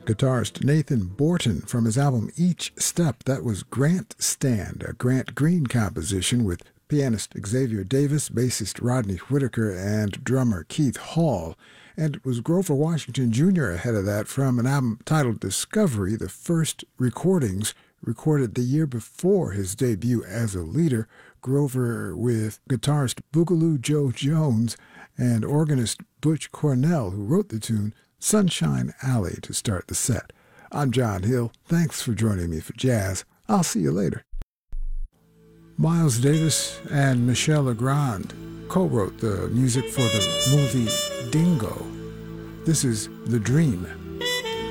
Guitarist Nathan Borton from his album Each Step. That was Grant Stand, a Grant Green composition with pianist Xavier Davis, bassist Rodney Whitaker, and drummer Keith Hall. And it was Grover Washington Jr. ahead of that from an album titled Discovery, the first recordings recorded the year before his debut as a leader. Grover with guitarist Boogaloo Joe Jones and organist Butch Cornell, who wrote the tune Sunshine Alley to start the set. I'm John Hill. Thanks for joining me for jazz. I'll see you later. Miles Davis and Michel Legrand co-wrote the music for the movie Dingo. This is The Dream.